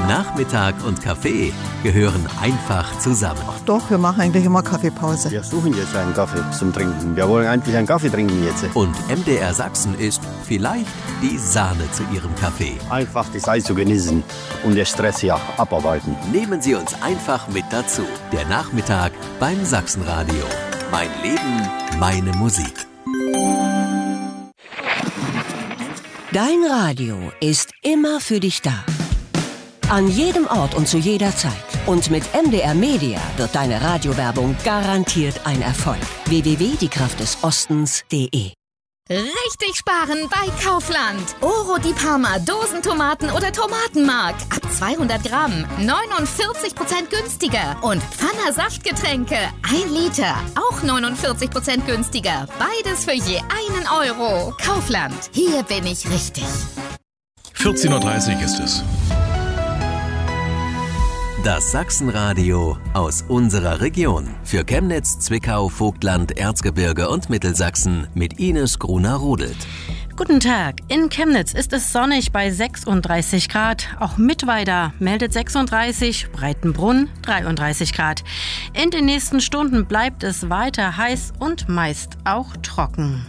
Nachmittag und Kaffee gehören einfach zusammen. Ach doch, wir machen eigentlich immer Kaffeepause. Wir suchen jetzt einen Kaffee zum Trinken. Wir wollen eigentlich einen Kaffee trinken jetzt. Und MDR Sachsen ist vielleicht die Sahne zu Ihrem Kaffee. Einfach die Zeit zu genießen und den Stress hier abarbeiten. Nehmen Sie uns einfach mit dazu. Der Nachmittag beim Sachsenradio. Mein Leben, meine Musik. Dein Radio ist immer für dich da. An jedem Ort und zu jeder Zeit. Und mit MDR Media wird deine Radiowerbung garantiert ein Erfolg. www.diekraftdesostens.de. Richtig sparen bei Kaufland. Oro di Parma, Dosentomaten oder Tomatenmark. Ab 200 Gramm, 49% günstiger. Und Pfanner Saftgetränke, 1 Liter, auch 49% günstiger. Beides für je 1 Euro. Kaufland, hier bin ich richtig. 14:30 Uhr ist es. Das Sachsenradio aus unserer Region. Für Chemnitz, Zwickau, Vogtland, Erzgebirge und Mittelsachsen mit Ines Gruner-Rodelt. Guten Tag. In Chemnitz ist es sonnig bei 36 Grad. Auch Mittweida meldet 36, Breitenbrunn 33 Grad. In den nächsten Stunden bleibt es weiter heiß und meist auch trocken.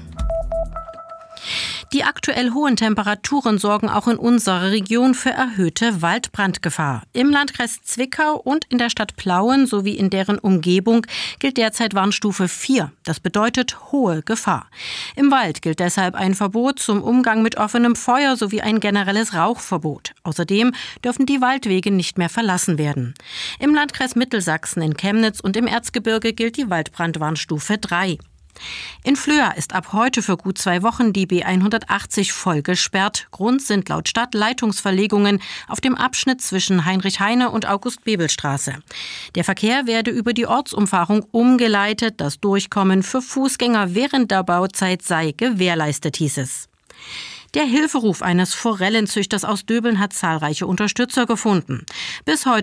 Die aktuell hohen Temperaturen sorgen auch in unserer Region für erhöhte Waldbrandgefahr. Im Landkreis Zwickau und in der Stadt Plauen sowie in deren Umgebung gilt derzeit Warnstufe 4. Das bedeutet hohe Gefahr. Im Wald gilt deshalb ein Verbot zum Umgang mit offenem Feuer sowie ein generelles Rauchverbot. Außerdem dürfen die Waldwege nicht mehr verlassen werden. Im Landkreis Mittelsachsen, in Chemnitz und im Erzgebirge gilt die Waldbrandwarnstufe 3. In Flöa ist ab heute für gut 2 Wochen die B180 voll gesperrt. Grund sind laut Stadt Leitungsverlegungen auf dem Abschnitt zwischen Heinrich-Heine- und August-Bebel-Straße. Der Verkehr werde über die Ortsumfahrung umgeleitet. Das Durchkommen für Fußgänger während der Bauzeit sei gewährleistet, hieß es. Der Hilferuf eines Forellenzüchters aus Döbeln hat zahlreiche Unterstützer gefunden. Bis heute